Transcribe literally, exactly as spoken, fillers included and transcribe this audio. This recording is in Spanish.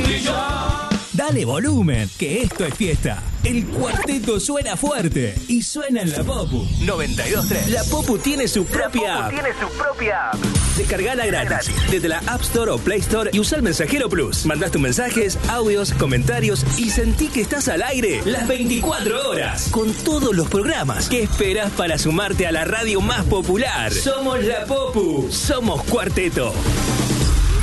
Dale volumen, que esto es fiesta. El cuarteto suena fuerte y suena en La Popu. noventa y dos punto tres. La Popu tiene su propia app. Tiene su propia app. Descargala gratis desde la App Store o Play Store y usa el Mensajero Plus. Mandás tus mensajes, audios, comentarios y sentí que estás al aire las veinticuatro horas con todos los programas. ¿Qué esperas para sumarte a la radio más popular? Somos La Popu. Somos Cuarteto.